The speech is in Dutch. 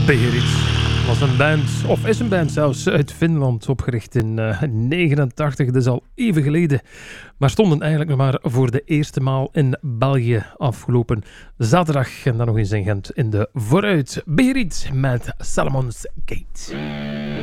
Beherit was een band, of is een band zelfs, uit Finland, opgericht in 1989, dat is al even geleden. Maar stonden eigenlijk nog maar voor de eerste maal in België afgelopen zaterdag. En dan nog eens in Gent in de Vooruit. Beherit met Salomon's Gate.